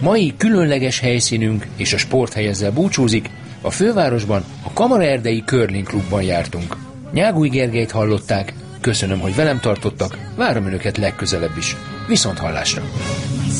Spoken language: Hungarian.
Mai különleges helyszínünk és a sporthely ezzel búcsúzik, a fővárosban a Kamaraerdei Curling Klubban jártunk. Nyágúj Gergelyt hallották, köszönöm, hogy velem tartottak, várom önöket legközelebb is. Viszonthallásra!